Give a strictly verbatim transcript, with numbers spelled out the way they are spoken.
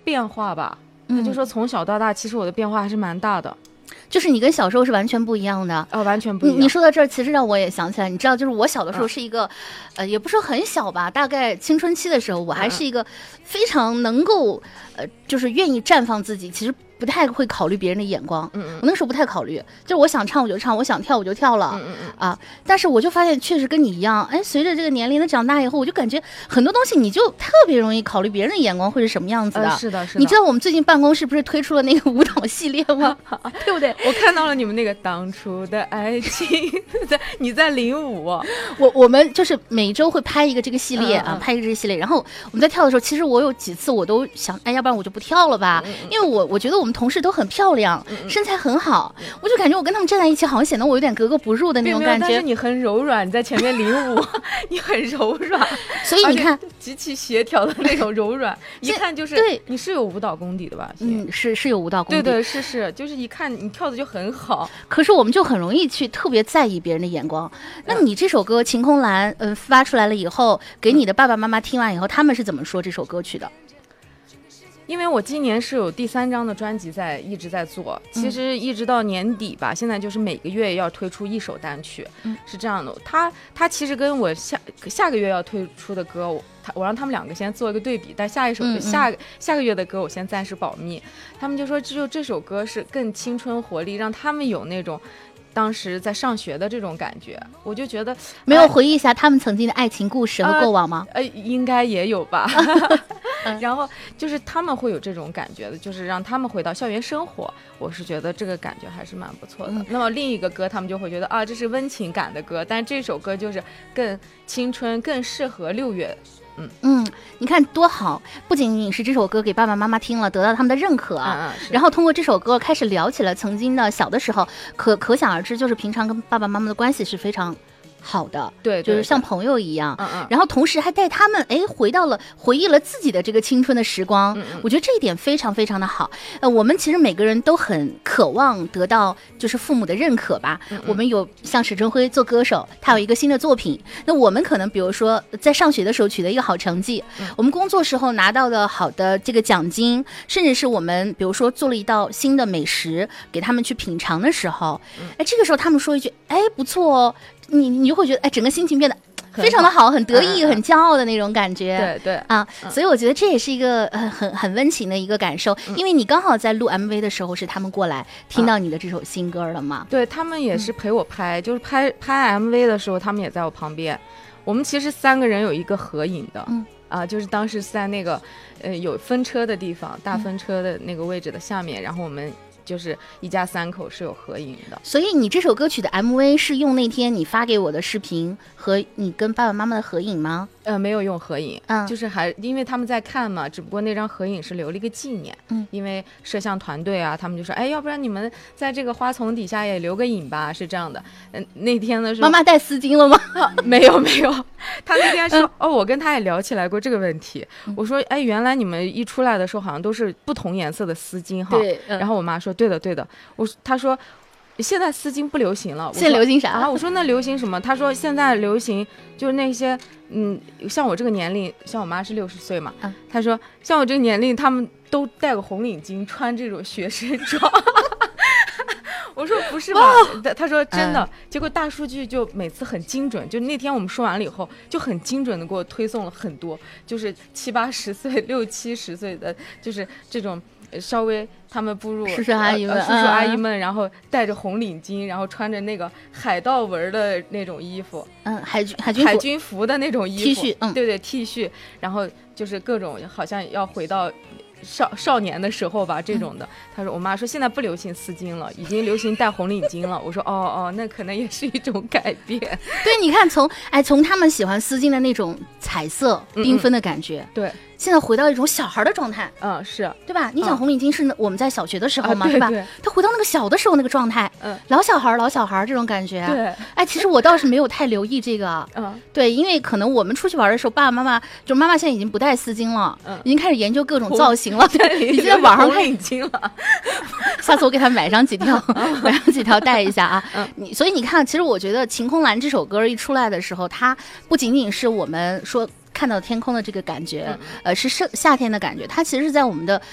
变化吧。他就说从小到大，其实我的变化还是蛮大的。 就是你跟小时候是完全不一样的， 呃，完全不一样。 你, 你说到这儿，其实让我也想起来，你知道，就是我小的时候是一个，嗯、呃，也不说很小吧，大概青春期的时候，我还是一个非常能够，呃，就是愿意绽放自己，其实不太会考虑别人的眼光。 嗯嗯， 我那个时候不太考虑，就是我想唱我就唱，我想跳我就跳了。 嗯嗯嗯啊，但是我就发现，确实跟你一样，哎，随着这个年龄的长大以后，我就感觉很多东西你就特别容易考虑别人的眼光会是什么样子的。 呃、是的，是的。 你知道我们最近办公室不是推出了那个舞蹈系列吗？对不对？ 我看到了你们那个当初的爱情，在你在领舞。 我我们就是每周会拍一个这个系列啊， 嗯嗯拍一个这个系列。然后我们在跳的时候，其实我有几次我都想，哎，要不然我就不跳了吧， 嗯嗯因为我我觉得我们同事都很漂亮， 嗯嗯身材很好，我就感觉我跟他们站在一起，好像显得我有点格格不入的那种感觉。 但是你很柔软，你在前面领舞，你很柔软， 所以你看极其协调的那种柔软，一看就是对， 你是有舞蹈功底的吧？ 嗯，是是有舞蹈功底， 对对是是，就是一看你跳的就很好。 可是我们就很容易去特别在意别人的眼光。那你这首歌《晴空蓝》嗯、呃、发出来了以后，给你的爸爸妈妈听完以后，他们是怎么说这首歌曲的？ 因为我今年是有第三张的专辑在一直在做，其实一直到年底吧，嗯、现在就是每个月要推出一首单曲，嗯、是这样的。他他其实跟我下下个月要推出的歌，我他我让他们两个先做一个对比，但下一首、嗯、下下个月的歌我先暂时保密。他们就说只有这首歌是更青春活力，让他们有那种当时在上学的这种感觉。我就觉得没有回忆一下他们曾经的爱情故事和过往吗？ 呃，呃应该也有吧。然后就是他们会有这种感觉的，就是让他们回到校园生活，我是觉得这个感觉还是蛮不错的。嗯、那么另一个歌他们就会觉得啊，这是温情感的歌，但这首歌就是更青春，更适合六月。嗯嗯，你看多好！不仅仅是这首歌给爸爸妈妈听了，得到他们的认可啊， 嗯、 然后通过这首歌开始聊起了曾经的小的时候，可可想而知，就是平常跟爸爸妈妈的关系是非常好的， 对， 就是像朋友一样。 嗯嗯， 然后同时还带他们哎回到了回忆了自己的这个青春的时光。 嗯嗯， 我觉得这一点非常非常的好。呃，我们其实每个人都很渴望得到就是父母的认可吧。 嗯嗯， 我们有像史征辉做歌手，他有一个新的作品。那我们可能比如说在上学的时候取得一个好成绩，嗯、我们工作时候拿到的好的这个奖金，甚至是我们比如说做了一道新的美食给他们去品尝的时候，嗯、哎，这个时候他们说一句，哎，不错哦。你你就会觉得哎，整个心情变得非常的好，很得意、嗯、很骄傲的那种感觉。 对对啊、嗯，所以我觉得这也是一个很很很温情的一个感受，嗯、因为你刚好在录 M V 的时候是他们过来听到你的这首新歌了嘛。 啊、对他们也是陪我拍，嗯、就是拍拍 M V 的时候，他们也在我旁边。我们其实三个人有一个合影的，嗯啊，就是当时在那个呃有分车的地方，大分车的那个位置的下面，嗯、然后我们。就是一家三口是有合影的。 所以你这首歌曲的 M V 是用那天你发给我的视频和你跟爸爸妈妈的合影吗？ 呃，没有用合影， 嗯， 就是还因为他们在看嘛，只不过那张合影是留了一个纪念， 嗯， 因为摄像团队啊，他们就说，哎，要不然你们在这个花丛底下也留个影吧，是这样的。嗯、呃，那天的时候， 妈妈带丝巾了吗？ 啊、没有没有，他那天说，嗯、哦，我跟他也聊起来过这个问题，嗯、我说，哎，原来你们一出来的时候好像都是不同颜色的丝巾哈， 对，嗯、 然后我妈说，对的对的，我他说。现在丝巾不流行了， 现在流行啥啊？我说那流行什么？他说现在流行就是那些，嗯，像我这个年龄，像我妈是六十岁嘛，嗯、他说像我这个年龄，他们都戴个红领巾，穿这种学生装。我说不是吧？他说真的。结果大数据就每次很精准，就那天我们说完了以后，就很精准的给我推送了很多，就是七八十岁、六七十岁的，就是这种。稍微他们步入叔叔阿姨们、 呃、叔叔阿姨们，然后戴着红领巾，然后穿着那个海盗纹的那种衣服， 嗯，海军海军海军服的那种衣服 T 恤，嗯， 对对 T 恤，然后就是各种好像要回到少少年的时候吧，这种的。嗯、他说我妈说现在不流行丝巾了，已经流行戴红领巾了。我说哦哦，那可能也是一种改变。 对，你看从哎从他们喜欢丝巾的那种彩色缤纷的感觉， 嗯、对。 现在回到一种小孩的状态， 嗯，是对吧？你想红领巾是我们在小学的时候嘛， 嗯、 对吧？ 对对， 他回到那个小的时候那个状态， 嗯， 老小孩老小孩这种感觉， 对。 哎，其实我倒是没有太留意这个， 嗯， 对，因为可能我们出去玩的时候，爸爸妈妈就妈妈现在已经不戴丝巾了，嗯，已经开始研究各种造型了， 对， 已经在网上红领巾了。 下次我给他买上几条，买上几条戴一下啊。嗯，你所以你看，其实我觉得《晴空蓝》这首歌一出来的时候，它不仅仅是我们说。看到天空的这个感觉，呃，是夏夏天的感觉，它其实是在我们的